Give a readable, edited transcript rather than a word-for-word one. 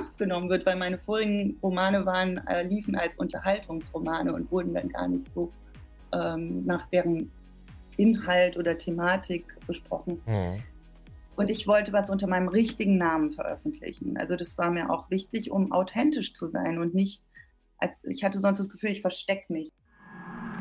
ernst genommen wird, weil meine vorigen Romane liefen als Unterhaltungsromane und wurden dann gar nicht so nach deren Inhalt oder Thematik besprochen. Mhm. Und ich wollte was unter meinem richtigen Namen veröffentlichen. Also das war mir auch wichtig, um authentisch zu sein und nicht, ich hatte sonst das Gefühl, ich verstecke mich.